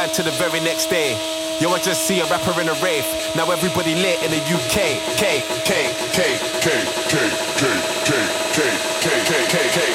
ran to the very next day. Yo, I just see a rapper in a rave. Now everybody lit in the UK. K, K, K, K, K, K, K, K, K, K, K, K.